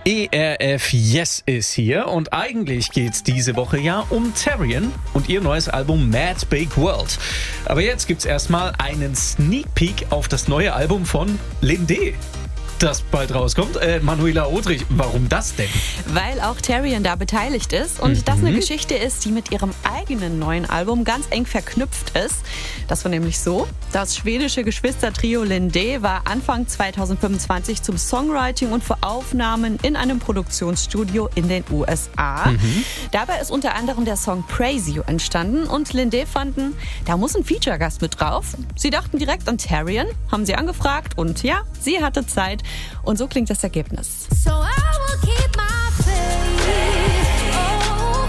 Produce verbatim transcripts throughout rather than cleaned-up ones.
E R F Yes ist hier und eigentlich geht's diese Woche ja um Terrian und ihr neues Album Mad Big World. Aber jetzt gibt's erstmal einen Sneak Peek auf das neue Album von Linde, das bald rauskommt. Äh, Manuela Odrich, warum das denn? Weil auch Terrian da beteiligt ist und Mhm. das eine Geschichte ist, die mit ihrem eigenen neuen Album ganz eng verknüpft ist. Das war nämlich so: Das schwedische Geschwistertrio Linde war Anfang zweitausendfünfundzwanzig zum Songwriting und für Aufnahmen in einem Produktionsstudio in den U S A. Mhm. Dabei ist unter anderem der Song Praise You entstanden und Linde fanden, da muss ein Feature-Gast mit drauf. Sie dachten direkt an Terrian, haben sie angefragt und ja, sie hatte Zeit. Und so klingt das Ergebnis. So I will keep my faith, oh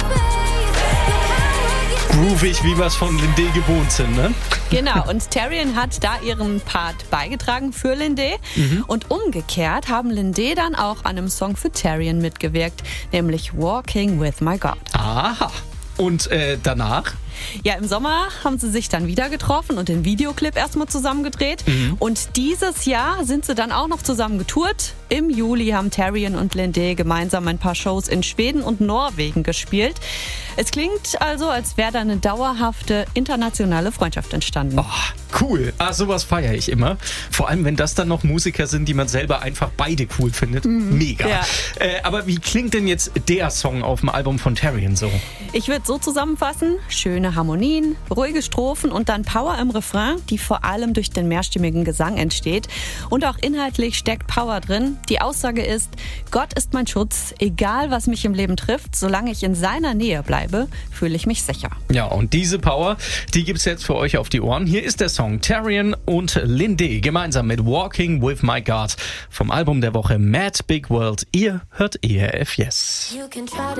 faith. Groovig, wie wir es von Linde gewohnt sind, ne? Genau, und Terrian hat da ihren Part beigetragen für Linde. Mhm. Und umgekehrt haben Linde dann auch an einem Song für Terrian mitgewirkt, nämlich Walking with My God. Aha. Und äh, danach? Ja, im Sommer haben sie sich dann wieder getroffen und den Videoclip erstmal zusammen gedreht. Mhm. Und dieses Jahr sind sie dann auch noch zusammen getourt. Im Juli haben Terrian und Linde gemeinsam ein paar Shows in Schweden und Norwegen gespielt. Es klingt also, als wäre da eine dauerhafte internationale Freundschaft entstanden. Oh, cool. Ah, sowas feiere ich immer. Vor allem, wenn das dann noch Musiker sind, die man selber einfach beide cool findet. Mega. Ja. Äh, aber wie klingt denn jetzt der Song auf dem Album von Terrian so? Ich würde so zusammenfassen: schöne Harmonien, ruhige Strophen und dann Power im Refrain, die vor allem durch den mehrstimmigen Gesang entsteht. Und auch inhaltlich steckt Power drin. Die Aussage ist: Gott ist mein Schutz, egal was mich im Leben trifft, solange ich in seiner Nähe bleibe, fühle ich mich sicher. Ja, und diese Power, die gibt's jetzt für euch auf die Ohren. Hier ist der Song Terrian und Linde gemeinsam mit Walking with My God vom Album der Woche Mad Big World. Ihr hört E R F Yes. You can try to